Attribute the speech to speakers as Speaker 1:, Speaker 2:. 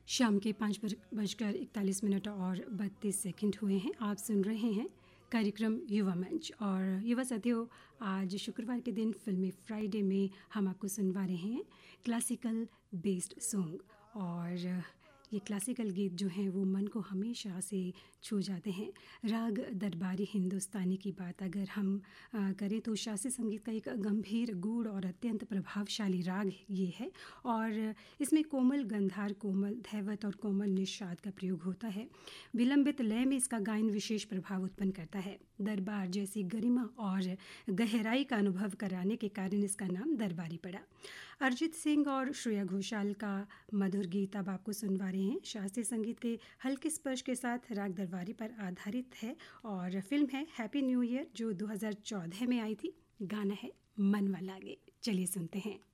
Speaker 1: शाम के 5:41 और 32 सेकंड हुए हैं। आप सुन रहे हैं कार्यक्रम युवा मंच। और युवा साथियों, आज शुक्रवार के दिन फिल्मी फ्राइडे में हम आपको सुनवा रहे हैं क्लासिकल बेस्ड सॉन्ग। और ये क्लासिकल गीत जो हैं वो मन को हमेशा से छू जाते हैं। राग दरबारी हिंदुस्तानी की बात अगर हम करें तो शास्त्रीय संगीत का एक गंभीर, गूढ़ और अत्यंत प्रभावशाली राग ये है। और इसमें कोमल गंधार, कोमल धैवत और कोमल निषाद का प्रयोग होता है। विलंबित लय में इसका गायन विशेष प्रभाव उत्पन्न करता है। दरबार जैसी गरिमा और गहराई का अनुभव कराने के कारण इसका नाम दरबारी पड़ा। अरिजीत सिंह और श्रेया घोषाल का मधुर गीत अब आपको सुनवा रहे हैं। शास्त्रीय संगीत के हल्के स्पर्श के साथ राग दरबारी पर आधारित है और फिल्म है हैप्पी न्यू ईयर जो 2014 में आई थी। गाना है मनवा लागे। चलिए सुनते हैं।